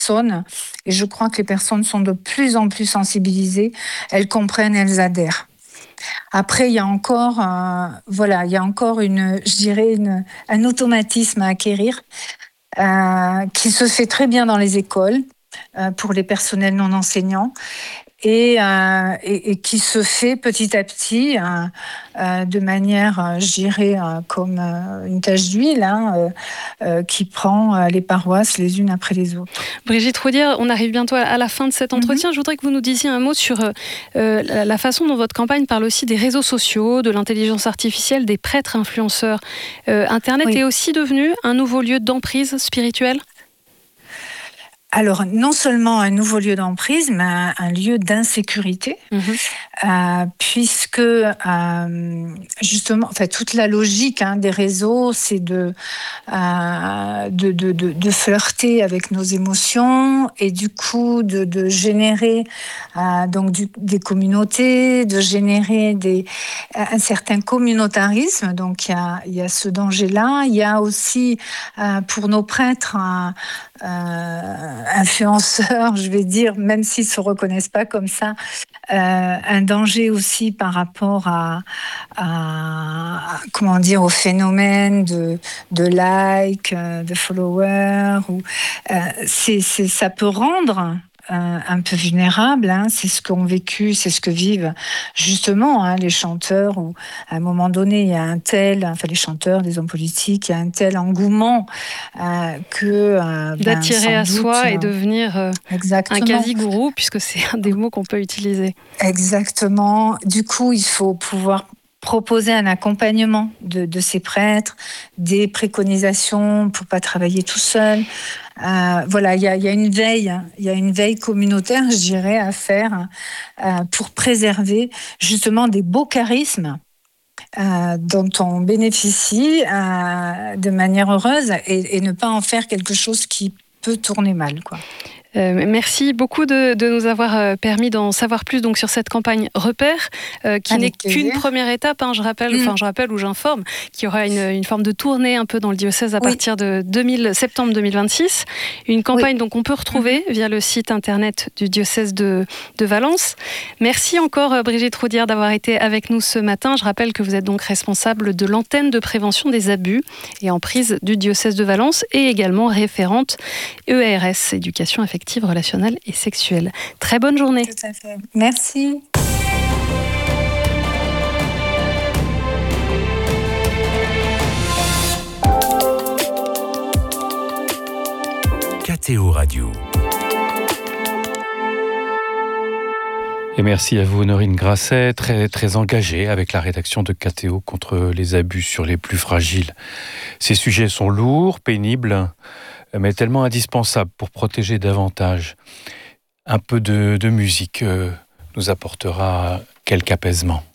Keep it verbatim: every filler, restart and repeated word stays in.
personnes. Et je crois que les personnes sont de plus en plus sensibilisées. Elles comprennent, elles adhèrent. Après, il y a encore, euh, voilà, il y a encore une, je dirais, une, un automatisme à acquérir euh, qui se fait très bien dans les écoles euh, pour les personnels non enseignants. Et, euh, et, et qui se fait petit à petit euh, euh, de manière, euh, je dirais, euh, comme euh, une tache d'huile, hein, euh, euh, qui prend euh, les paroisses les unes après les autres. Brigitte Roudière, on arrive bientôt à la fin de cet entretien. Mm-hmm. Je voudrais que vous nous disiez un mot sur euh, la, la façon dont votre campagne parle aussi des réseaux sociaux, de l'intelligence artificielle, des prêtres influenceurs. Euh, Internet oui. est aussi devenu un nouveau lieu d'emprise spirituelle ? Alors, non seulement un nouveau lieu d'emprise, mais un, un lieu d'insécurité, mmh. euh, puisque euh, justement, enfin, toute la logique hein, des réseaux, c'est de, euh, de, de, de, de flirter avec nos émotions et du coup de, de générer euh, donc du, des communautés, de générer des, un certain communautarisme. Donc, il y a, il y a ce danger-là. Il y a aussi, euh, pour nos prêtres, un, euh, influenceurs, je vais dire, même s'ils ne se reconnaissent pas comme ça, euh, un danger aussi par rapport à, à comment dire, au phénomène de, de likes, de followers. Ou, euh, c'est, c'est, ça peut rendre Euh, un peu vulnérable, hein, c'est ce qu'ont vécu, c'est ce que vivent justement hein, les chanteurs où à un moment donné il y a un tel, enfin les chanteurs, les hommes politiques, il y a un tel engouement euh, que euh, d'attirer ben, à doute, soi et devenir euh, un quasi-gourou puisque c'est un des mots qu'on peut utiliser. Exactement. Du coup, il faut pouvoir proposer un accompagnement de, de ces prêtres, des préconisations pour pas travailler tout seul. Euh, voilà, il y a, y a une veille, il y a une veille communautaire, je dirais, à faire euh, pour préserver justement des beaux charismes euh, dont on bénéficie euh, de manière heureuse et, et ne pas en faire quelque chose qui peut tourner mal, quoi. Euh, merci beaucoup de, de nous avoir euh, permis d'en savoir plus donc sur cette campagne Repère, euh, qui Avec n'est plaisir. qu'une première étape. Hein, je rappelle, enfin mmh. je rappelle ou j'informe qu'il y aura une, une forme de tournée un peu dans le diocèse à oui. partir de deux mille, septembre deux mille vingt-six. Une campagne oui. donc on peut retrouver mmh. via le site internet du diocèse de, de Valence. Merci encore euh, Brigitte Roudière d'avoir été avec nous ce matin. Je rappelle que vous êtes donc responsable de l'antenne de prévention des abus et emprises du diocèse de Valence et également référente E A R S, éducation affective relationnelle et sexuelle. Très bonne journée. Tout à fait. Merci. K T O Radio. Et merci à vous Honorine Grasset, très, très engagée avec la rédaction de K T O contre les abus sur les plus fragiles. Ces sujets sont lourds, pénibles, mais tellement indispensables pour protéger davantage. Un peu de, de musique euh, nous apportera quelque apaisement.